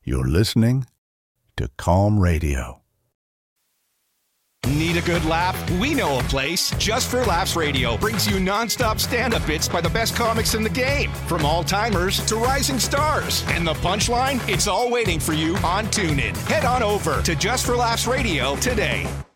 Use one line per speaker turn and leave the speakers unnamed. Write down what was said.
You're listening to Calm Radio.
Need a good laugh? We know a place. Just for Laughs Radio brings you nonstop stand-up bits by the best comics in the game, from all-timers to rising stars. And the punchline? It's all waiting for you on TuneIn. Head on over to Just for Laughs Radio today.